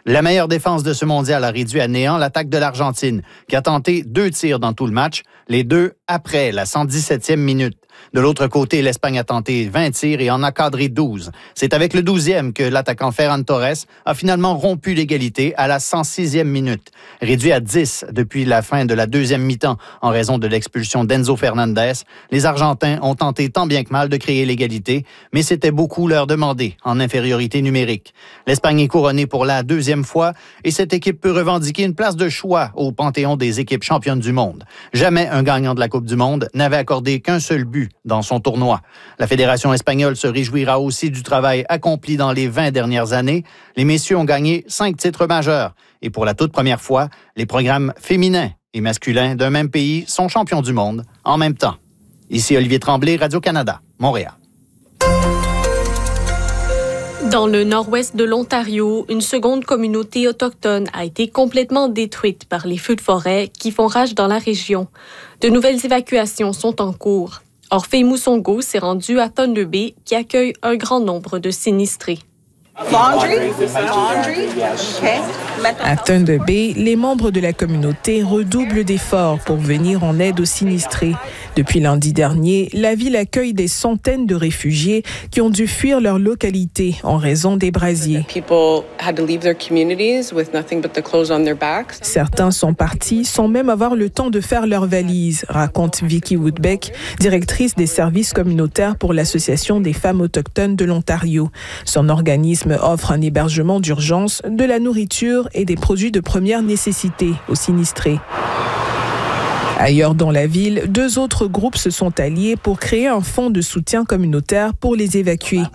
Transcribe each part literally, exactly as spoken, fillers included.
La meilleure défense de ce mondial a réduit à néant l'attaque de l'Argentine, qui a tenté deux tirs dans tout le match, les deux après la cent dix-septième minute. De l'autre côté, l'Espagne a tenté vingt tirs et en a cadré douze. C'est avec le douzième que l'attaquant Ferran Torres a finalement rompu l'égalité à la cent sixième minute. Réduit à dix depuis la fin de la deuxième mi-temps en raison de l'expulsion d'Enzo Fernandez, les Argentins ont tenté tant bien que mal de créer l'égalité, mais c'était beaucoup leur demander en infériorité numérique. L'Espagne est couronnée pour la deuxième fois et cette équipe peut revendiquer une place de choix au panthéon des équipes championnes du monde. Jamais un gagnant de la Coupe du monde n'avait accordé qu'un seul but dans son tournoi. La Fédération espagnole se réjouira aussi du travail accompli dans les vingt dernières années. Les messieurs ont gagné cinq titres majeurs. Et pour la toute première fois, les programmes féminins et masculins d'un même pays sont champions du monde en même temps. Ici Olivier Tremblay, Radio-Canada, Montréal. Dans le nord-ouest de l'Ontario, une seconde communauté autochtone a été complètement détruite par les feux de forêt qui font rage dans la région. De nouvelles évacuations sont en cours. Orphée Moussongo s'est rendu à Thunder Bay, qui accueille un grand nombre de sinistrés. Laundry? Laundry? Okay. À Thunder Bay, les membres de la communauté redoublent d'efforts pour venir en aide aux sinistrés. Depuis lundi dernier, la ville accueille des centaines de réfugiés qui ont dû fuir leur localité en raison des brasiers. Certains sont partis sans même avoir le temps de faire leurs valises, raconte Vicky Woodbeck, directrice des services communautaires pour l'Association des femmes autochtones de l'Ontario. Son organisme offre un hébergement d'urgence, de la nourriture et des produits de première nécessité aux sinistrés. Ailleurs dans la ville, deux autres groupes se sont alliés pour créer un fonds de soutien communautaire pour les évacuer.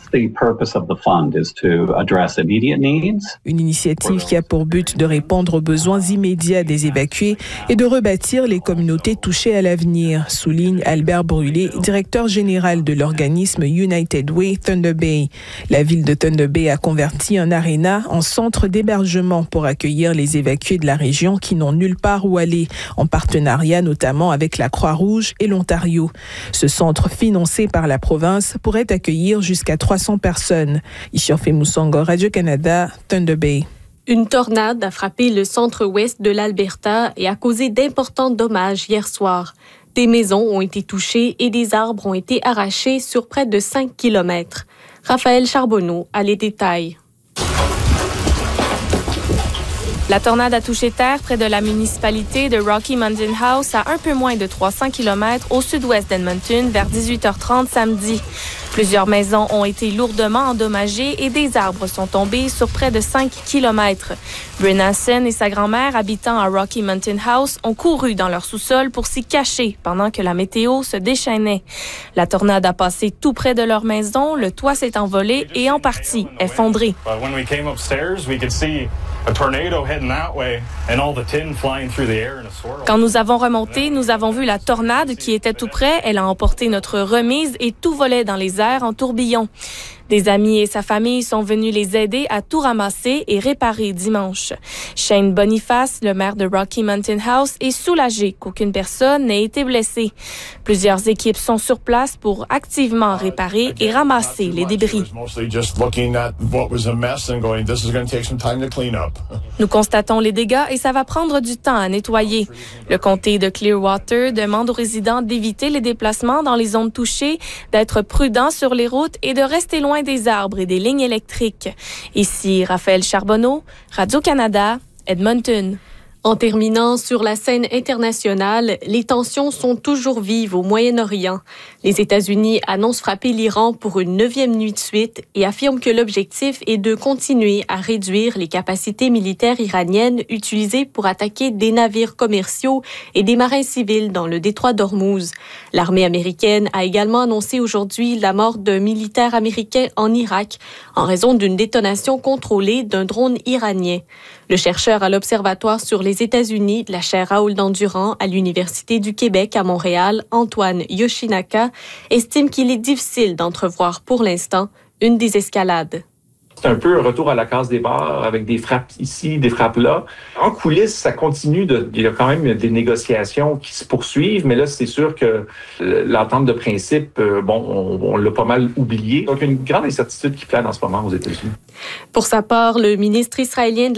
Une initiative qui a pour but de répondre aux besoins immédiats des évacués et de rebâtir les communautés touchées à l'avenir, souligne Albert Brûlé, directeur général de l'organisme United Way Thunder Bay. La ville de Thunder Bay a converti un aréna en centre d'hébergement pour accueillir les évacués de la région qui n'ont nulle part où aller, en partenariat notamment avec la Croix-Rouge et l'Ontario. Ce centre financé par la province pourrait accueillir jusqu'à trois cents personnes. Ishiorfé Moussongo, Radio-Canada, Thunder Bay. Une tornade a frappé le centre-ouest de l'Alberta et a causé d'importants dommages hier soir. Des maisons ont été touchées et des arbres ont été arrachés sur près de cinq kilomètres. Raphaël Charbonneau a les détails. La tornade a touché terre près de la municipalité de Rocky Mountain House à un peu moins de trois cents kilomètres au sud-ouest d'Edmonton vers dix-huit heures trente samedi. Plusieurs maisons ont été lourdement endommagées et des arbres sont tombés sur près de cinq kilomètres. Brenna Sen et sa grand-mère, habitant à Rocky Mountain House, ont couru dans leur sous-sol pour s'y cacher pendant que la météo se déchaînait. La tornade a passé tout près de leur maison, le toit s'est envolé et en partie effondré. Quand nous avons remonté, nous avons vu la tornade qui était tout près. Elle a emporté notre remise et tout volait dans les airs en tourbillon. Des amis et sa famille sont venus les aider à tout ramasser et réparer dimanche. Shane Boniface, le maire de Rocky Mountain House, est soulagé qu'aucune personne n'ait été blessée. Plusieurs équipes sont sur place pour activement réparer et ramasser les débris. Nous constatons les dégâts et ça va prendre du temps à nettoyer. Le comté de Clearwater demande aux résidents d'éviter les déplacements dans les zones touchées, d'être prudents sur les routes et de rester loin des arbres et des lignes électriques. Ici Raphaël Charbonneau, Radio-Canada, Edmonton. En terminant, sur la scène internationale, les tensions sont toujours vives au Moyen-Orient. Les États-Unis annoncent frapper l'Iran pour une neuvième nuit de suite et affirment que l'objectif est de continuer à réduire les capacités militaires iraniennes utilisées pour attaquer des navires commerciaux et des marins civils dans le détroit d'Ormuz. L'armée américaine a également annoncé aujourd'hui la mort d'un militaire américain en Irak en raison d'une détonation contrôlée d'un drone iranien. Le chercheur à l'Observatoire sur les États-Unis de la chaire Raoul Dandurand à l'Université du Québec à Montréal, Antoine Yoshinaka, estime qu'il est difficile d'entrevoir pour l'instant une désescalade. C'est un peu un retour à la case départ avec des frappes ici, des frappes là. En coulisses, ça continue. De, il y a quand même des négociations qui se poursuivent, mais là, c'est sûr que l'entente de principe, bon, on, on l'a pas mal oublié. Donc, il y a une grande incertitude qui plane en ce moment aux États-Unis. Pour sa part, le ministre israélien de